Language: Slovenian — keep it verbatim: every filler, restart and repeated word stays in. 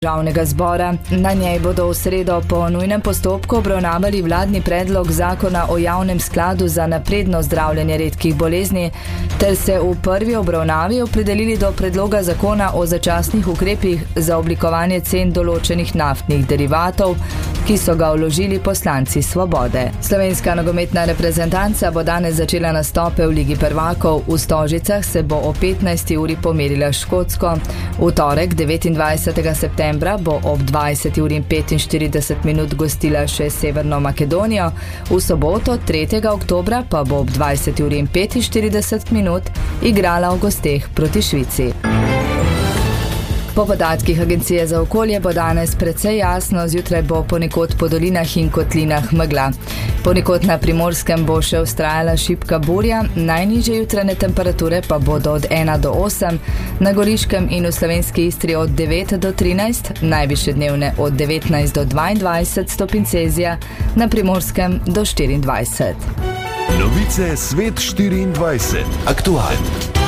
Državnega zbora. Na njej bodo v sredo po nujnem postopku obravnavali vladni predlog zakona o javnem skladu za napredno zdravljenje redkih bolezni ter se v prvi obravnavi opredelili do predloga zakona o začasnih ukrepih za oblikovanje cen določenih naftnih derivatov, ki so ga vložili poslanci Svobode. Slovenska nogometna reprezentanca bo danes začela nastope v Ligi prvakov. V Stožicah se bo o petnajsti uri pomerila s Škotsko. V torek devetindvajsetega septembra bo ob dvajseti uri in petinštirideset minut gostila še Severno Makedonijo, v soboto tretjega oktobra pa bo ob dvajseti uri in petinštirideset minut igrala v gosteh proti Švici. Po podatkih Agencije za okolje bo danes precej jasno, zjutraj bo ponekod po dolinah in kotlinah megla. Ponekod na Primorskem bo še vztrajala šibka burja, najnižje jutranje temperature pa bodo od ena do osem, na Goriškem in v Slovenski Istri od devet do trinajst, najvišje dnevne od devetnajst do dvaindvajset stopinj Celzija, na Primorskem do štiriindvajset. Novice Svet štiriindvajset. Aktualno.